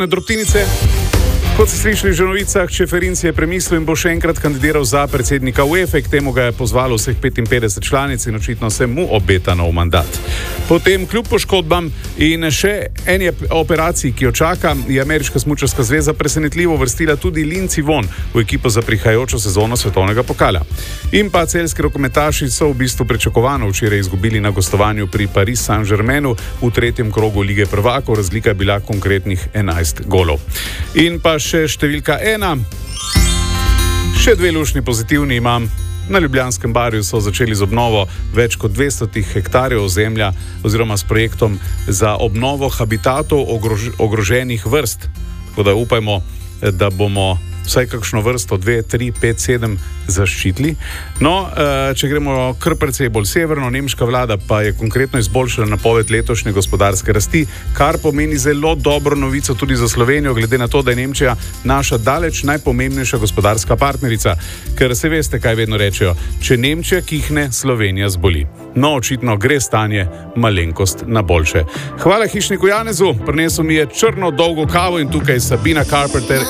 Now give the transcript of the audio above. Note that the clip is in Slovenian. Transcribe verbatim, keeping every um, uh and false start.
Drobtinice. Kot ste slišali že v novicah, Čeferinc je premislil in bo še enkrat kandidiral za predsednika UEFA, k temu ga je pozvalo vseh petinpetdeset članic in očitno se mu obeta nov mandat. Potem, kljub poškodbam in še eni operaciji, ki jo čaka, je Ameriška smučarska zveza presenetljivo vrstila tudi Lindsey Vonn v ekipo za prihajajočo sezono svetovnega pokala. In pa celjski rokometaši so v bistvu pričakovano včeraj izgubili na gostovanju pri Paris Saint-Germainu v tretjem krogu Lige prvakov, razlika je bila konkretnih enajst golov. In pa še številka ena. Še dve lušni pozitivni imam. Na Ljubljanskem barju so začeli z obnovo več kot dvesto hektarjev ozemlja oziroma s projektom za obnovo habitatov ogrož, ogroženih vrst. Tako da upajmo, da bomo vsaj kakšno vrsto, dve, tri, pet, sedem zaščitili. No, če gremo kar precej bolj severno, nemška vlada pa je konkretno izboljšala napoved letošnje gospodarske rasti, kar pomeni zelo dobro novico tudi za Slovenijo, glede na to, da je Nemčija naša daleč najpomembnejša gospodarska partnerica. Ker se veste, kaj vedno rečejo, če Nemčija kihne, Slovenija zboli. No, očitno gre stanje malenkost na boljše. Hvala hišniku Janezu, prinesel mi je črno dolgo kavo in tukaj Sabina Carpenter